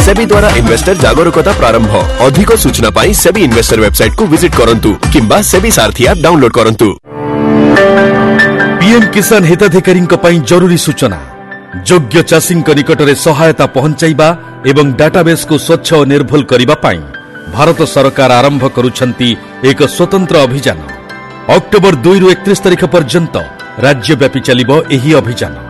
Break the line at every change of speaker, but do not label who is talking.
सेबी द्वारा इन्वेस्टर जागरूकता प्रारंभ। अधिक सूचना पाई सेबी इन्वेस्टर वेबसाइट को विजिट करंतु किंबा सेबी सारथी ऐप डाउनलोड करंतु।
पीएम किसान हिताधिकारी जरूरी सूचना। योग्य चाषी निकट में सहायता पहुंचाइबा एवं डाटाबेस को स्वच्छ और निर्भुल करिबा पाई भारत सरकार आरंभ करुछंती एक स्वतंत्र अभियान। अक्टोबर 2 रु 31 तारिख पर्यंत राज्यव्यापी चलिबो एही अभियान।